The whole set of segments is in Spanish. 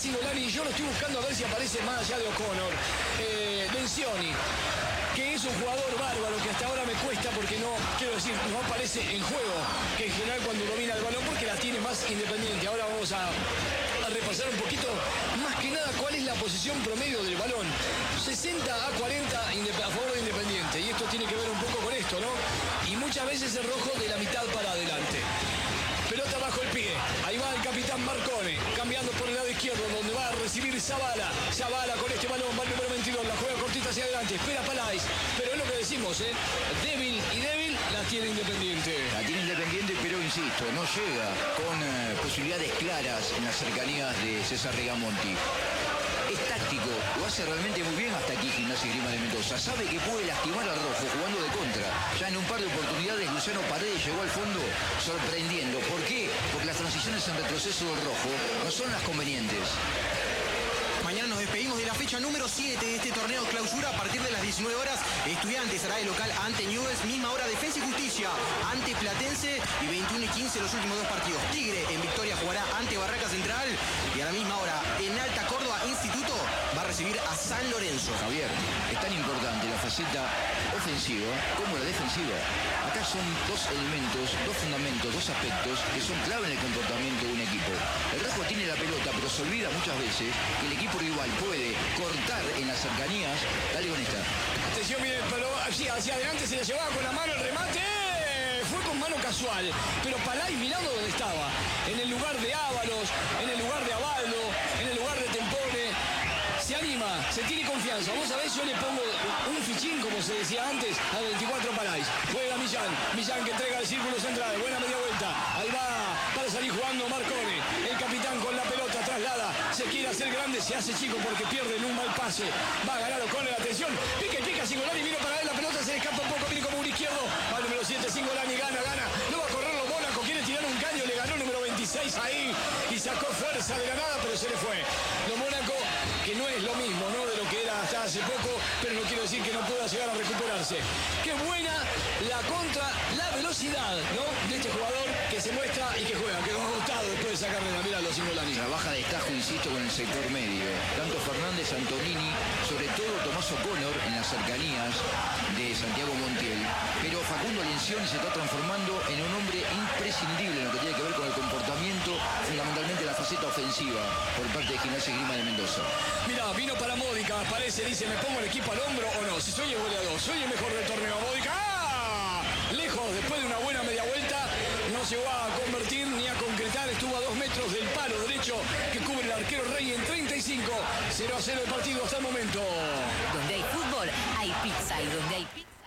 Cingolani, yo lo estoy buscando a ver si aparece más allá de O'Connor. Denzioni, que es un jugador bárbaro, que hasta ahora me cuesta porque no, quiero decir, no aparece en juego, que en general cuando domina el balón, porque la tiene más Independiente. Ahora vamos a repasar un poquito, más que nada, cuál es la posición promedio del balón. 60 a 40 a favor de Independiente, y esto tiene que ver un poco con esto, ¿no? Y muchas veces el rojo de la mitad para adelante. Pelota bajo el pie, ahí va el capitán Marcone, cambiando por el lado izquierdo, donde va a recibir Zavala. Zavala con este balón, va el número 22, la juega cortita hacia adelante, espera Palais. Pero es lo que decimos, débil y débil la tiene Independiente. La tiene Independiente, pero insisto, no llega con posibilidades claras en las cercanías de César Rigamonti. Es táctico, lo hace realmente muy bien hasta aquí Gimnasia y Grima de Mendoza. Sabe que puede lastimar al rojo jugando de contra. Ya en un par de oportunidades Luciano Paredes llegó al fondo sorprendiendo. ¿Por qué? Porque las transiciones en retroceso del rojo no son las convenientes. Mañana nos despedimos de la fecha número 7 de este torneo clausura. A partir de las 19 horas, Estudiantes hará de local ante Newell's. Misma hora, Defensa y Justicia ante Platense. Y 21 y 15 los últimos dos partidos. Tigre en Victoria jugará ante Barraca Central. Y a la misma hora, en Alta Córdoba, Instituto va a recibir a San Lorenzo. Javier, es tan importante la faceta ofensiva como la defensiva. Acá son dos elementos, dos fundamentos, dos aspectos que son clave en el comportamiento de un equipo. El rojo tiene la pelota, pero se olvida muchas veces que el equipo rival puede cortar en las cercanías. Dale con esta. Atención, miren, pero hacia adelante se le llevaba con la mano el remate. Fue con mano casual, pero Palais mirando dónde estaba. En el lugar de Ábalos, en el lugar de Abaldo, en el lugar de Tempone. Se anima, se tiene confianza. Vos sabés, yo le pongo un fichín, como se decía antes, a 24 Palais. Juega Millán que entrega el círculo central. Buena media vuelta. Ahí va para salir jugando Marcone. El capitán con la pelota traslada. Se quiere hacer grande, se hace chico porque pierde en un mal pase. Va a ganar O'Connor, atención. Pica Cingolani, vino para él, la pelota se le escapa un poco, viene como un izquierdo. Al número 7, Cingolani, gana. No va a correrlo Mónaco, quiere tirar un caño, le ganó el número 26 ahí. Y sacó fuerza de la nada, pero se le fue. Lo Mónaco, que no es lo mismo, ¿no? De lo que era hasta hace poco, pero no quiero decir que no pueda llegar a recuperarse. Qué buena la contra, la velocidad, ¿no? De este jugador que se muestra y que juega, que nos ha gustado después de sacarle la mira a los Cingolani. Trabaja de destajo, insisto, con el sector medio. Tanto Fernández, Antonini, sobre todo Tomás O'Connor en las cercanías de Santiago Montiel. Pero Facundo Lencioni se está transformando en un hombre imprescindible en lo que tiene que ver con el comportamiento, fundamentalmente la faceta ofensiva por parte de Gimnasia y Grima de Mendoza. Mira, vino para Módica, parece, dice, ¿me pongo el equipo al hombro o no? Si soy el goleador, soy el mejor del torneo. Módica, ¡ah! Lejos, después de una buena media vuelta, no llegó a convertir ni a concretar, estuvo a 2 metros del palo derecho que cubre el arquero Rey en 35. 0-0 el partido hasta el momento. Donde hay fútbol, hay pizza, y donde hay pizza...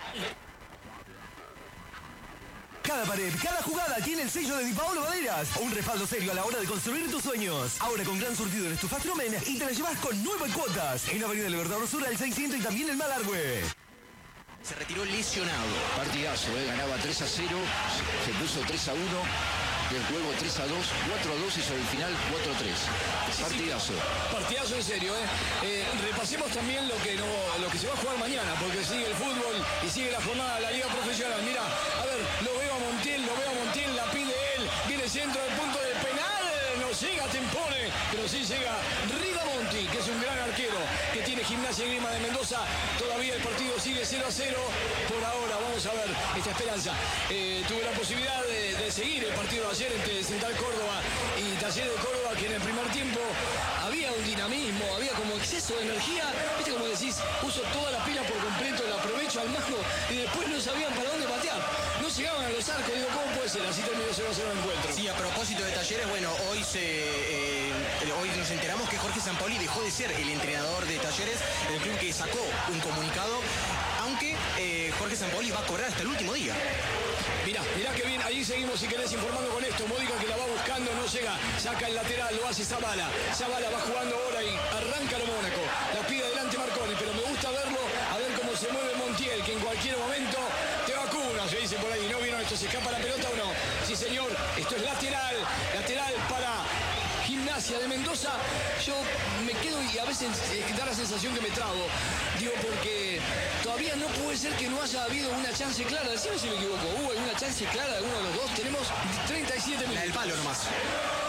Cada pared, cada jugada tiene el sello de Di Paolo Maderas. Un respaldo serio a la hora de construir tus sueños. Ahora con gran surtido en estufas Trumen y te la llevas con 9 cuotas. En Avenida Libertador Sur, el 600 y también el Malargüe. Se retiró lesionado. Partidazo, ganaba 3-0, se puso 3-1. Luego 3-2, 4-2 y sobre el final 4-3. Partidazo. Partidazo en serio, repasemos también lo que se va a jugar mañana, porque sigue el fútbol y sigue la jornada de la Liga Profesional. Mirá, a ver, lo veo a Montiel, la pide él, viene el centro del punto del penal, no llega Tempone, pero sí llega Rigamonti, que es un gran arquero, que tiene Gimnasia y Grima de Mendoza. Todavía el partido sigue 0-0, por ahora, vamos a ver esta esperanza. Tuve la posibilidad de seguir el partido de ayer entre Central Córdoba y Talleres de Córdoba, que en el primer tiempo había un dinamismo, había como exceso de energía, viste, como decís, puso toda la pila por completo, la aprovecho al máximo y después no sabían para dónde patear, no llegaban a los arcos. Digo, ¿cómo puede ser? Así terminó 0-0 el encuentro. Sí, a propósito de Talleres, bueno, hoy nos enteramos que Jorge Sampaoli dejó de ser el entrenador de Talleres, el club que sacó un comunicado, aunque Jorge Sampaoli va a cobrar hasta el último día. Mirá que bien, ahí seguimos si querés informando con esto. Módica que la va buscando, no llega, saca el lateral, lo hace Zavala va jugando ahora y arranca lo Mónaco, la pide adelante Marconi, pero me gusta verlo, a ver cómo se mueve Montiel, que en cualquier momento te vacuna, se dice por ahí. ¿No vieron esto? ¿Se escapa la pelota o no? Sí señor, esto es lateral para Gimnasia de Mendoza. Yo me quedo y a veces da la sensación que me trago. Digo, porque todavía no puede ser que no haya habido una chance clara. Decime si me equivoco. ¿Hubo alguna chance clara de alguno de los dos? Tenemos 37 minutos. La del palo nomás.